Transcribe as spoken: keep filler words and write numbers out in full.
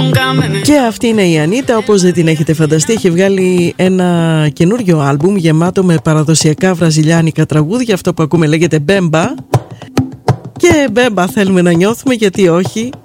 Και αυτή είναι η Ανίτα, όπως δεν την έχετε φανταστεί. Έχει βγάλει ένα καινούριο άλμπουμ γεμάτο με παραδοσιακά βραζιλιάνικα τραγούδια. Αυτό που ακούμε λέγεται μπέμπα. Και μπέμπα θέλουμε να νιώθουμε, γιατί όχι.